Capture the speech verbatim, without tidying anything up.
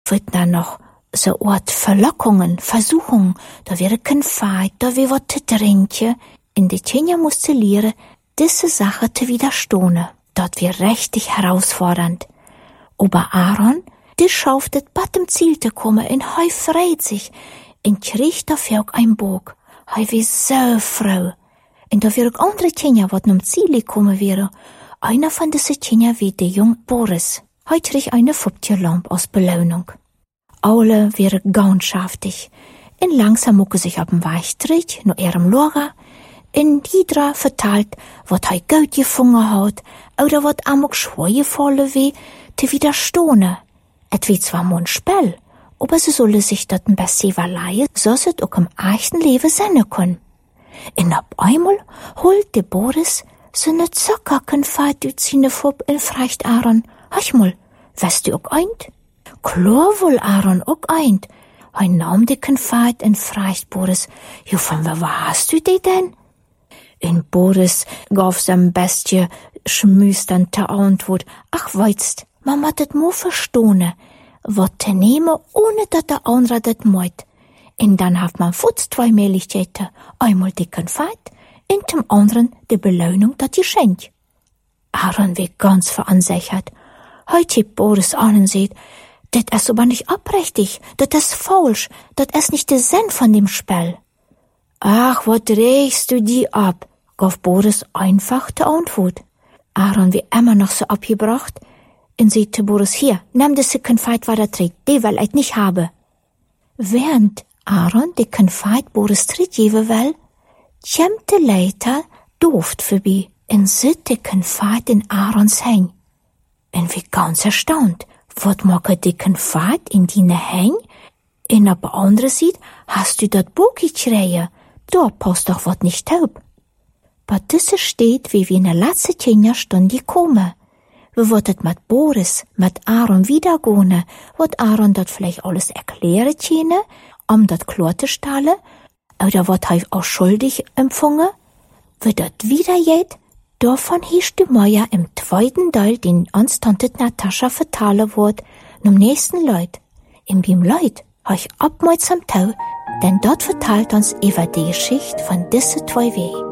wird dann noch so Ort Verlockungen, Versuchungen, da wäre kein Feind, da wäre was zu trinken. In die Kinder musste lernen, diese Sache zu widerstehen. Dort wäre richtig herausfordernd. Aber Aaron, der schauftet, bat dem Ziel zu kommen, und hei freut sich, und kriegt dafür auch ein Bock. Hei wie so froh. Und da wäre auch andere Kinder, was zum Ziel gekommen wäre. Einer von diesen Kindern wie der junge Boris. Hei kriegt eine Fuptierlampe als Belohnung. Alle wäre gaunschaftig. Und langsam mucke sich auf dem Weichtritt, nur ihrem Lager, in jeder verteilt, wat hei Geld gefunden hat, oder wat amok schwoje volle wie, te widerstehen. Et wie zwar mon Spell, aber sie solle sich dort ein bisschen verleihen, so es auch im echten Leben sein kann. Und ab einmal holt der Boris so ne Zuckerkonfeit aus seine Fub und fragt Aaron, hach mal, weißt du auch eint? Klar wohl, Aaron, auch eint. Er nahm die Konfeit und fragt Boris, jo, von wo hast du die denn? Und Boris gab seinem Bestie schmüsternde Antwort, ach, weißt, man hat das nur verstehen, wat te nehmen, ohne dass der andere das meint. Und dann hat man futz zwei Möglichkeiten, einmal die Konfeit und zum anderen die Belohnung, das Geschenk. Aaron wird ganz verunsichert. Heute Boris an und sieht, das ist aber nicht abrechtig, das ist falsch, das ist nicht der Sinn von dem Spiel. Ach, was regst du die ab? Gab Boris einfach die Antwort. Aaron wird immer noch so abgebracht und sieht zu Boris, hier, nimm diese Konfeit weiter tritt, die will ich nicht haben. Während Aaron die Konfeit Boris tritt geben will, kommt der Leiter Duft vorbei und sieht die Konfeit in Aarons Häng. Und wie ganz erstaunt, wat macht die Konfeit in deine Häng? Und auf der anderen Seite hast du dat Buch gekriegt, da passt doch wat nicht taub. Aber das steht, wie wir in der letzten Kinder Stunde gekommen. Wie wird es mit Boris, mit Aaron wiedergehen? Wird Aaron dat vielleicht alles erklären können, um dat klar zu stellen? Oder wird er auch schuldig empfangen? Wird dat wieder geht? Davon hieß die Meier im zweiten Teil, den uns Tante Natascha vertalen wird, zum nächsten Leut. In beim Leut euch abmals am Tau, denn dort verteilt uns über die Geschichte von diese zwei Wege.